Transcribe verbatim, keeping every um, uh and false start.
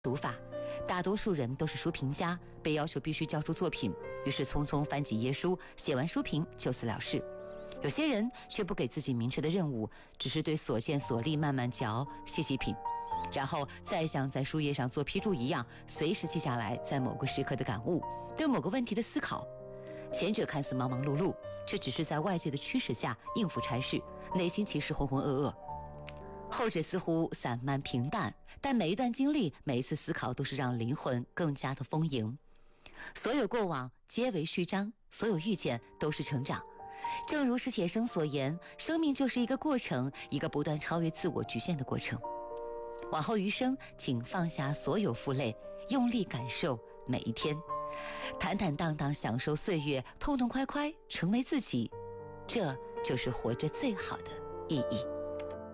读法，大多数人都是书评家，被要求必须交出作品，于是匆匆翻几页书，写完书评就此了事。有些人却不给自己明确的任务，只是对所见所历慢慢嚼，细细品，然后再像在书页上做批注一样，随时记下来在某个时刻的感悟，对某个问题的思考。前者看似忙忙碌碌，却只是在外界的驱使下应付差事，内心其实浑浑噩噩。后者似乎散漫平淡，但每一段经历，每一次思考都是让灵魂更加的丰盈。所有过往皆为序章，所有遇见都是成长。正如史铁生所言，生命就是一个过程，一个不断超越自我局限的过程。往后余生，请放下所有负累，用力感受每一天，坦坦荡荡享受岁月，痛痛快快成为自己，这就是活着最好的意义。